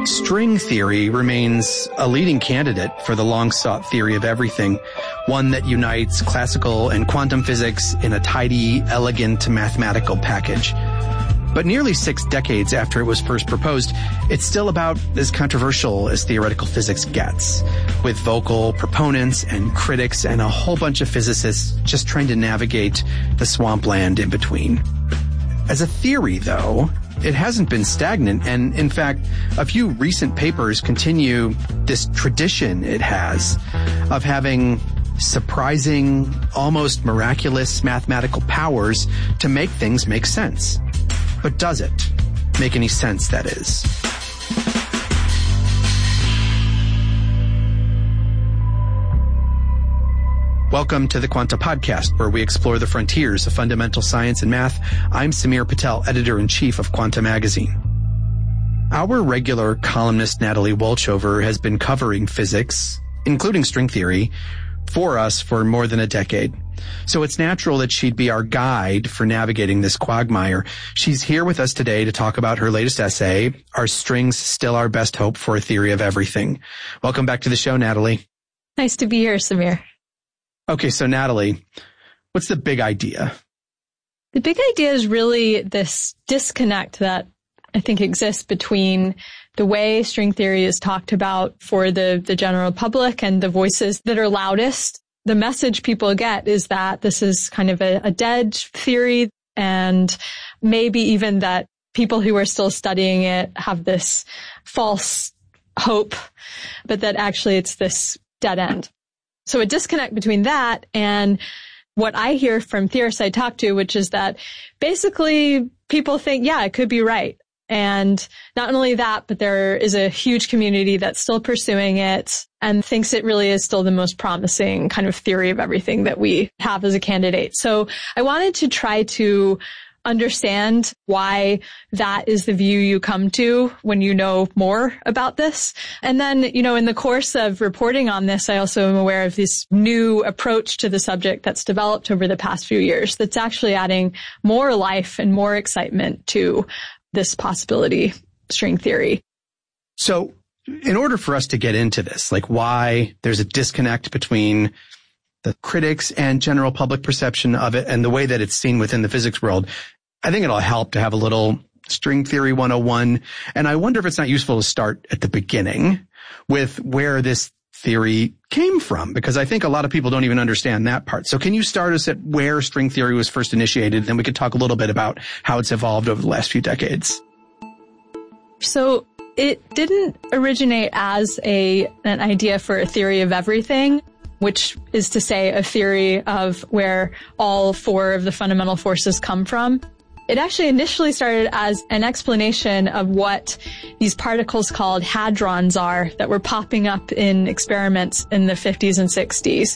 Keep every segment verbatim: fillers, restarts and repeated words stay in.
String theory remains a leading candidate for the long-sought theory of everything, one that unites classical and quantum physics in a tidy, elegant mathematical package. But nearly six decades after it was first proposed, it's still about as controversial as theoretical physics gets, with vocal proponents and critics and a whole bunch of physicists just trying to navigate the swampland in between. As a theory, though, it hasn't been stagnant, and in fact, a few recent papers continue this tradition it has of having surprising, almost miraculous mathematical powers to make things make sense. But does it make any sense, that is? Welcome to the Quanta Podcast, where we explore the frontiers of fundamental science and math. I'm Samir Patel, editor-in-chief of Quanta Magazine. Our regular columnist Natalie Wolchover has been covering physics, including string theory, for us for more than a decade. So it's natural that she'd be our guide for navigating this quagmire. She's here with us today to talk about her latest essay, Are Strings Still Our Best Hope for a Theory of Everything? Welcome back to the show, Natalie. Nice to be here, Samir. Okay, so Natalie, what's the big idea? The big idea is really this disconnect that I think exists between the way string theory is talked about for the, the general public and the voices that are loudest. The message people get is that this is kind of a, a dead theory, and maybe even that people who are still studying it have this false hope, but that actually it's this dead end. So a disconnect between that and what I hear from theorists I talk to, which is that basically people think, yeah, it could be right. And not only that, but there is a huge community that's still pursuing it and thinks it really is still the most promising kind of theory of everything that we have as a candidate. So I wanted to try to understand why that is the view you come to when you know more about this. And then, you know, in the course of reporting on this, I also am aware of this new approach to the subject that's developed over the past few years that's actually adding more life and more excitement to this possibility, string theory. So in order for us to get into this, like why there's a disconnect between the critics and general public perception of it and the way that it's seen within the physics world, I think it'll help to have a little string theory one oh one. And I wonder if it's not useful to start at the beginning with where this theory came from, because I think a lot of people don't even understand that part. So can you start us at where string theory was first initiated? Then we could talk a little bit about how it's evolved over the last few decades. So it didn't originate as a an idea for a theory of everything, which is to say a theory of where all four of the fundamental forces come from. It actually initially started as an explanation of what these particles called hadrons are that were popping up in experiments in the fifties and sixties.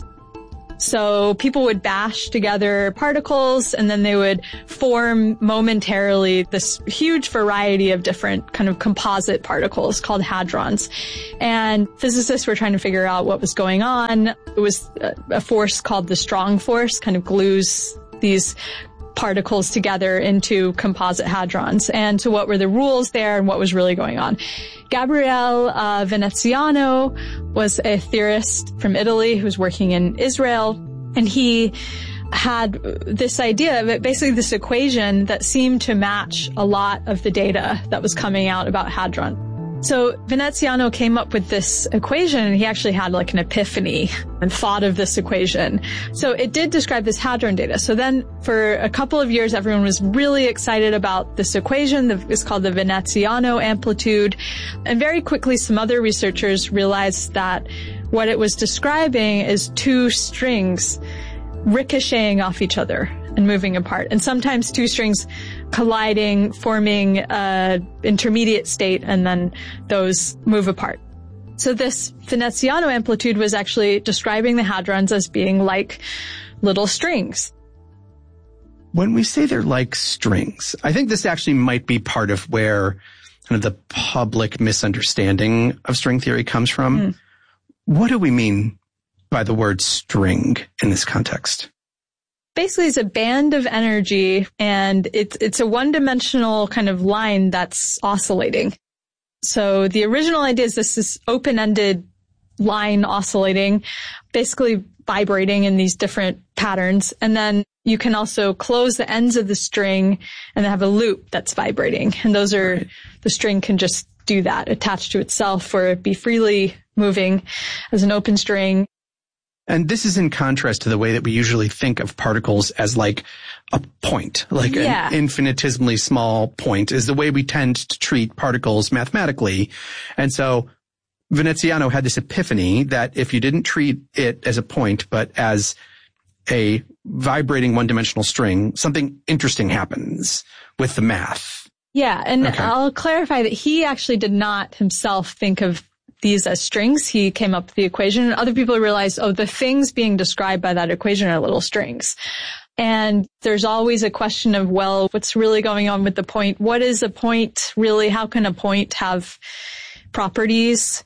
So people would bash together particles and then they would form momentarily this huge variety of different kind of composite particles called hadrons. And physicists were trying to figure out what was going on. It was a force called the strong force, kind of glues these particles together into composite hadrons. And so what were the rules there and what was really going on? Gabriele uh, Veneziano was a theorist from Italy who was working in Israel, and he had this idea of it, basically this equation that seemed to match a lot of the data that was coming out about hadron. So Veneziano came up with this equation, and he actually had like an epiphany and thought of this equation. So it did describe this hadron data. So then for a couple of years, everyone was really excited about this equation. It's called the Veneziano amplitude. And very quickly, some other researchers realized that what it was describing is two strings ricocheting off each other and moving apart. And sometimes two strings colliding, forming a intermediate state, and then those move apart. So this Veneziano amplitude was actually describing the hadrons as being like little strings. When we say they're like strings, I think this actually might be part of where kind of the public misunderstanding of string theory comes from. Mm. What do we mean by the word string in this context? Basically, it's a band of energy, and it's it's a one-dimensional kind of line that's oscillating. So the original idea is this is open-ended line oscillating, basically vibrating in these different patterns. And then you can also close the ends of the string and have a loop that's vibrating. And those are, right. The string can just do that, attach to itself or be freely moving as an open string. And this is in contrast to the way that we usually think of particles as like a point, like yeah. an infinitesimally small point is the way we tend to treat particles mathematically. And so Veneziano had this epiphany that if you didn't treat it as a point, but as a vibrating one-dimensional string, something interesting happens with the math. Yeah, and okay. I'll clarify that he actually did not himself think of these as strings. He came up with the equation, and other people realized, oh, the things being described by that equation are little strings. And there's always a question of, well, what's really going on with the point? What is a point really? How can a point have properties?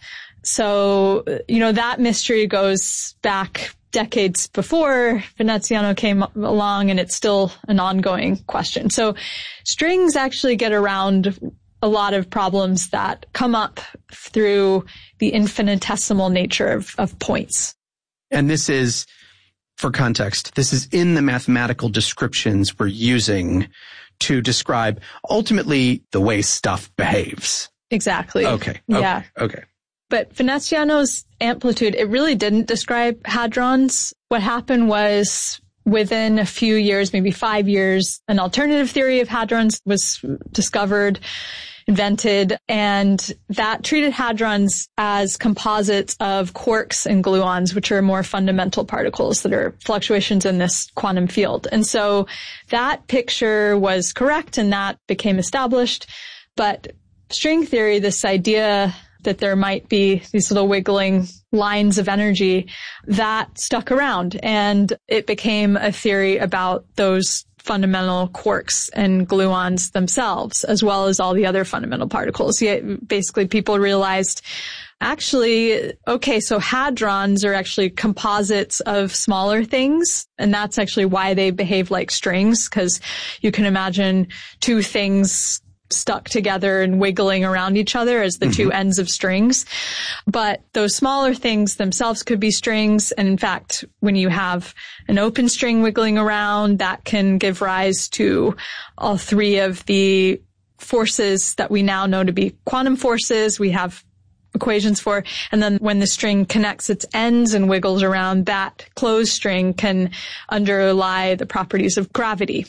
So, you know, that mystery goes back decades before Veneziano came along, and it's still an ongoing question. So strings actually get around a lot of problems that come up through the infinitesimal nature of, of points. And this is, for context, this is in the mathematical descriptions we're using to describe ultimately the way stuff behaves. Exactly. Okay. Yeah. Okay. okay. But Veneziano's amplitude, it really didn't describe hadrons. What happened was within a few years, maybe five years, an alternative theory of hadrons was discovered, invented, and that treated hadrons as composites of quarks and gluons, which are more fundamental particles that are fluctuations in this quantum field. And so that picture was correct, and that became established. But string theory, this idea that there might be these little wiggling lines of energy, that stuck around, and it became a theory about those fundamental quarks and gluons themselves, as well as all the other fundamental particles. Yet basically people realized, actually, okay, so hadrons are actually composites of smaller things, and that's actually why they behave like strings, because you can imagine two things stuck together and wiggling around each other as the mm-hmm. two ends of strings. But those smaller things themselves could be strings. And in fact, when you have an open string wiggling around, that can give rise to all three of the forces that we now know to be quantum forces. We have equations for. And then when the string connects its ends and wiggles around, that closed string can underlie the properties of gravity.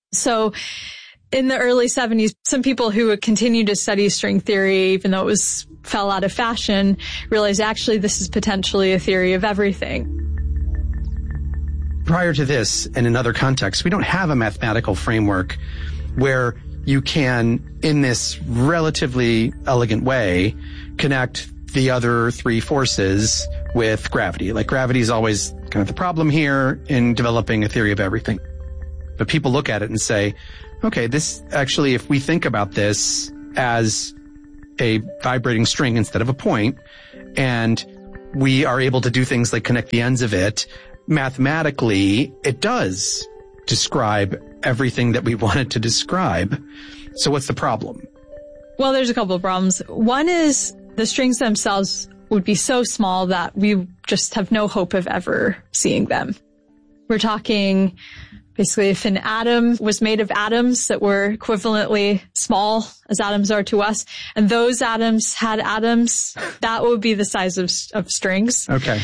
So in the early seventies, some people who would continue to study string theory, even though it was fell out of fashion, realized actually this is potentially a theory of everything. Prior to this, and in other contexts, we don't have a mathematical framework where you can, in this relatively elegant way, connect the other three forces with gravity. Like gravity is always kind of the problem here in developing a theory of everything. But people look at it and say, okay, this actually, if we think about this as a vibrating string instead of a point, and we are able to do things like connect the ends of it, mathematically, it does describe everything that we wanted to describe. So what's the problem? Well, there's a couple of problems. One is the strings themselves would be so small that we just have no hope of ever seeing them. We're talking basically if an atom was made of atoms that were equivalently small as atoms are to us, and those atoms had atoms, that would be the size of, of strings. Okay.